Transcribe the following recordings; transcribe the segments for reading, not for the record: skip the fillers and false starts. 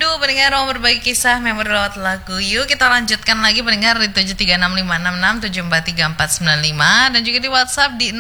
pendengar mau berbagi kisah memori lewat lagu. Yuk kita lanjutkan lagi pendengar di 73656649495 dan juga di WhatsApp di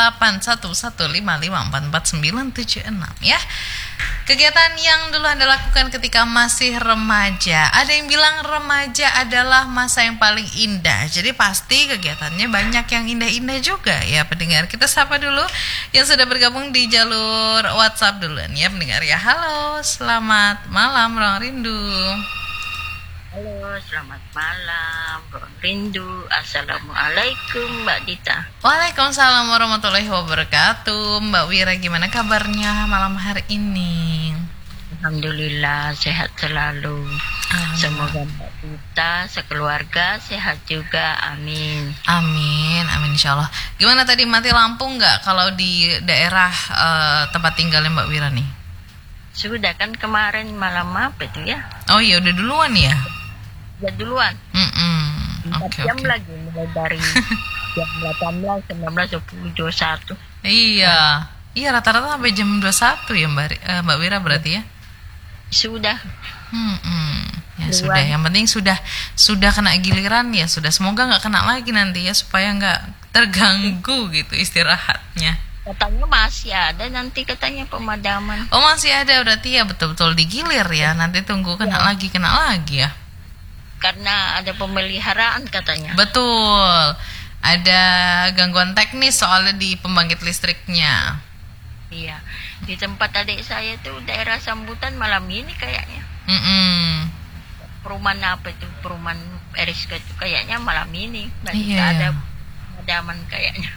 081155444976 ya. Kegiatan yang dulu Anda lakukan ketika masih remaja. Ada yang bilang remaja adalah masa yang paling indah. Jadi pasti kegiatannya banyak yang indah-indah juga ya pendengar. Kita sapa dulu yang sudah bergabung di jalur WhatsApp duluan ya pendengar ya. Halo, selamat malam Ruang Rindu. Halo, selamat malam, Ruang Rindu. Assalamualaikum, Mbak Dita. Waalaikumsalam warahmatullahi wabarakatuh. Mbak Wira, gimana kabarnya malam hari ini? Alhamdulillah, sehat selalu. Semoga Mbak Dita sekeluarga sehat juga, amin. Amin, amin insyaallah. Gimana tadi mati lampu nggak kalau di daerah tempat tinggalnya Mbak Wira nih? Sudah kan kemarin malam apa itu ya? Oh iya udah duluan ya? Ya duluan. 4 jam lagi mulai dari jam 18, 19, 20, 21. Iya. Iya rata-rata sampai jam 21 ya Mbak Wira berarti ya? Sudah. Ya duluan. Sudah. Yang penting sudah kena giliran ya sudah. Semoga nggak kena lagi nanti ya supaya nggak terganggu gitu istirahatnya. Katanya masih ada nanti katanya pemadaman. Oh masih ada berarti ya betul-betul digilir ya. Nanti tunggu kena lagi ya. Karena ada pemeliharaan katanya. Betul. Ada gangguan teknis soalnya di pembangkit listriknya. Iya. Di tempat adik saya tuh daerah sambutan malam ini kayaknya. Perumahan apa itu? Perumahan RSK itu kayaknya malam ini. Nanti ada pemadaman kayaknya.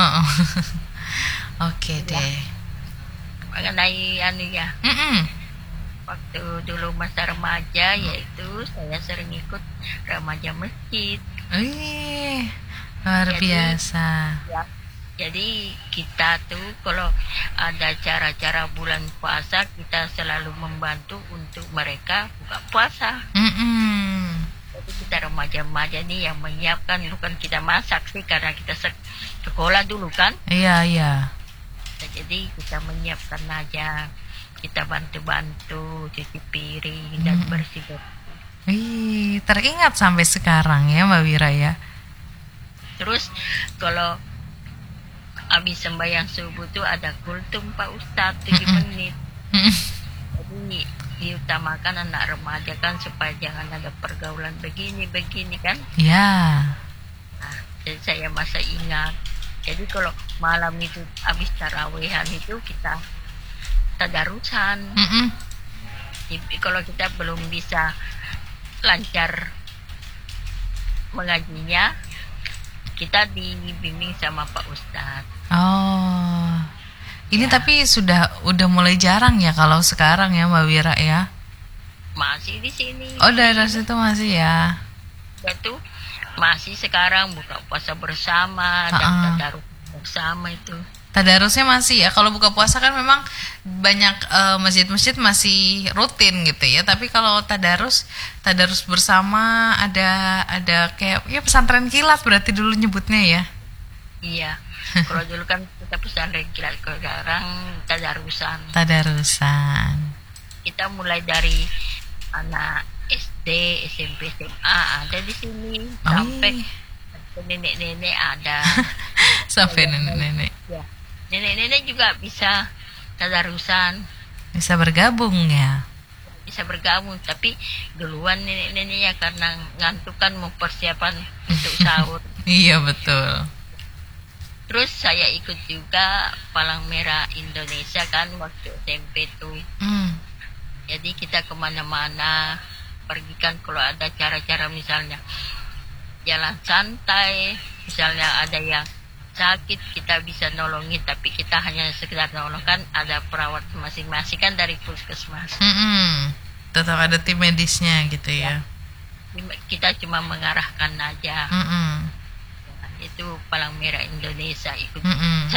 Oke deh. Mengenai ya. Waktu dulu masa remaja yaitu saya sering ikut remaja masjid. Luar biasa. Jadi kita tuh kalau ada cara-cara bulan puasa kita selalu membantu untuk mereka buka puasa. Jadi kita remaja-remaja nih yang menyiapkan, bukan kita masak sih karena kita sekolah dulu kan. Iya. Jadi kita menyiapkan aja, kita bantu-bantu cuci piring dan bersih-bersih. Teringat sampai sekarang ya Mbak Wira ya. Terus kalau habis sembahyang subuh tuh ada kultum Pak Ustadz 7 menit. Jadi diutamakan anak remaja kan supaya jangan ada pergaulan begini kan. Iya. Nah, jadi saya masih ingat. Jadi kalau malam itu habis tarawehan itu kita tadarusan. Jadi kalau kita belum bisa lancar mengajinya, kita dibimbing sama Pak Ustadz. Oh, ini tapi udah mulai jarang ya kalau sekarang ya Mbak Wira ya? Masih di sini. Oh daerah situ masih ya? Betul. Masih sekarang buka puasa bersama dan tadarus bersama itu. Tadarusnya masih ya. Kalau buka puasa kan memang banyak masjid-masjid masih rutin gitu ya. Tapi kalau tadarus bersama ada kayak ya pesantren kilat berarti dulu nyebutnya ya. Iya. Kalau dulu kan kita pesantren kilat, kalau sekarang tadarusan. Kita mulai dari anak SD, SMP, SMA ada di sini sampai nenek-nenek ada. Sampai nenek-nenek. Ya. Nenek-nenek juga bisa tadarusan. Bisa bergabung ya. Bisa bergabung, tapi duluan nenek-neneknya karena ngantuk kan mempersiapkan untuk sahur. Iya betul. Terus saya ikut juga Palang Merah Indonesia kan waktu SMP tuh. Jadi kita kemana-mana pergi kan kalau ada cara-cara misalnya jalan santai, misalnya ada yang sakit kita bisa nolongin, tapi kita hanya sekedar nolong kan ada perawat masing-masing kan dari puskesmas. Tetap ada tim medisnya gitu ya. Kita cuma mengarahkan aja. Itu Palang Merah Indonesia ikut.